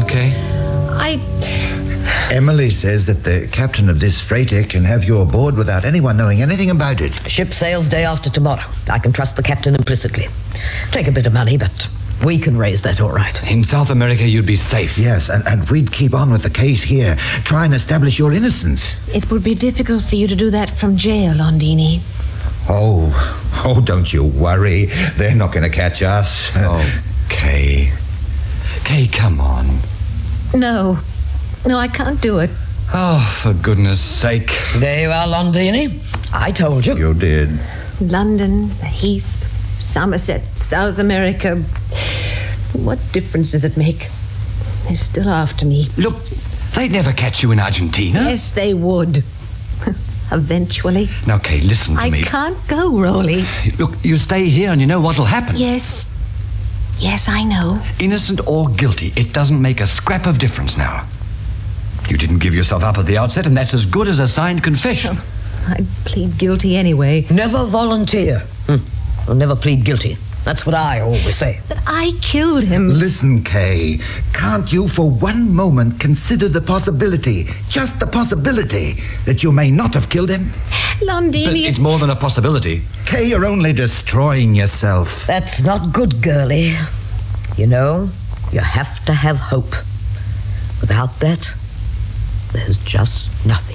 Kay? Emily says that the captain of this freighter can have you aboard without anyone knowing anything about it. Ship sails day after tomorrow. I can trust the captain implicitly. Take a bit of money, but we can raise that all right. In South America, you'd be safe. Yes, and we'd keep on with the case here. Try and establish your innocence. It would be difficult for you to do that from jail, Londini. Oh, don't you worry. They're not going to catch us. Oh, Kay. Kay, come on. No, I can't do it. Oh, for goodness sake. There you are, Londini. I told you. You did. London, the Heath, Somerset, South America. What difference does it make? They're still after me. Look, they'd never catch you in Argentina. Yes, they would. Eventually. Now, Kay, listen to me. I can't go, Rolly. Look, you stay here and you know what'll happen. Yes, I know. Innocent or guilty, it doesn't make a scrap of difference now. You didn't give yourself up at the outset, and that's as good as a signed confession. I'd plead guilty anyway. Never volunteer. Or never plead guilty. That's what I always say. But I killed him. Listen, Kay, can't you for one moment consider the possibility, just the possibility, that you may not have killed him? Londini... But it's more than a possibility. Kay, you're only destroying yourself. That's not good, girlie. You know, you have to have hope. Without that, there's just nothing.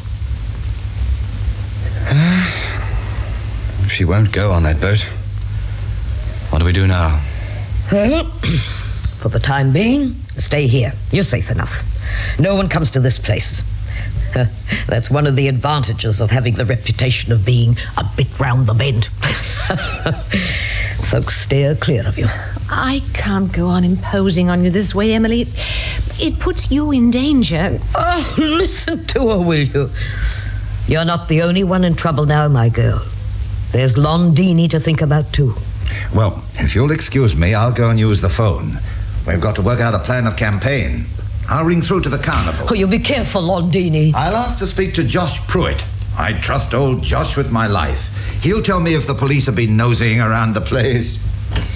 She won't go on that boat. What do we do now? Well, for the time being, stay here. You're safe enough. No one comes to this place. That's one of the advantages of having the reputation of being a bit round the bend. Folks steer clear of you. I can't go on imposing on you this way, Emily. It puts you in danger. Oh, listen to her, will you? You're not the only one in trouble now, my girl. There's Londini to think about, too. Well, if you'll excuse me, I'll go and use the phone. We've got to work out a plan of campaign. I'll ring through to the carnival. Oh, you be careful, Londini. I'll ask to speak to Josh Pruitt. I trust old Josh with my life. He'll tell me if the police have been nosing around the place.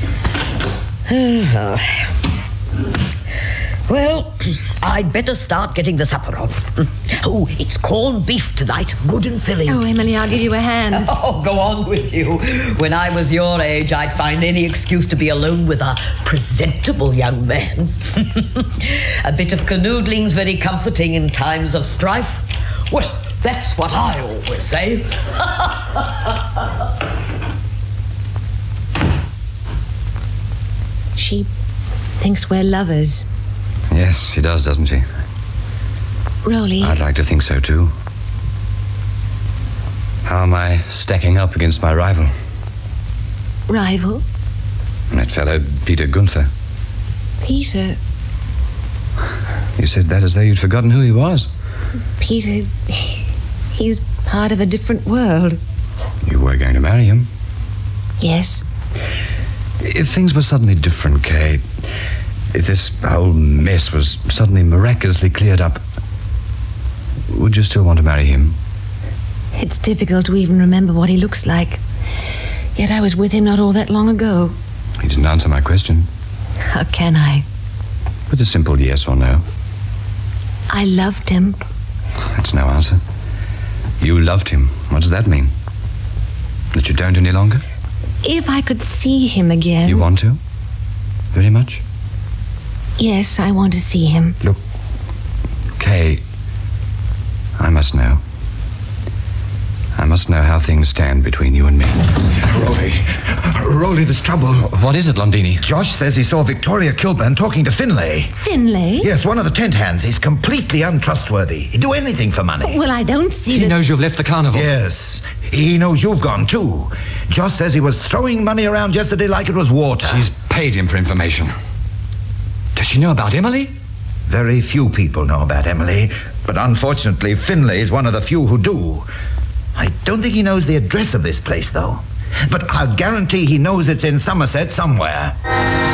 Well, I'd better start getting the supper on. Oh, it's corned beef tonight, good and filling. Oh, Emily, I'll give you a hand. Oh, go on with you. When I was your age, I'd find any excuse to be alone with a presentable young man. A bit of canoodling's very comforting in times of strife. Well, that's what I always say. She thinks we're lovers. Yes, she does, doesn't she? Rolly. I'd like to think so, too. How am I stacking up against my rival? Rival? That fellow, Peter Gunther. Peter? You said that as though you'd forgotten who he was. Peter, he's part of a different world. You were going to marry him. Yes. If things were suddenly different, Kay, if this whole mess was suddenly miraculously cleared up, would you still want to marry him? It's difficult to even remember what he looks like. Yet I was with him not all that long ago. You didn't answer my question. How can I? With a simple yes or no. I loved him. That's no answer. You loved him. What does that mean? That you don't any longer? If I could see him again... You want to? Very much? Yes, I want to see him. Look, Kay, I must know. I must know how things stand between you and me. Rolly, there's trouble. What is it, Londini? Josh says he saw Victoria Kilburn talking to Finlay. Finlay? Yes, one of the tent hands. He's completely untrustworthy. He'd do anything for money. Well, I don't see He knows you've left the carnival. Yes, he knows you've gone too. Josh says he was throwing money around yesterday like it was water. She's paid him for information. Does she know about Emily? Very few people know about Emily, but unfortunately Finlay is one of the few who do. I don't think he knows the address of this place, though. But I'll guarantee he knows it's in Somerset somewhere.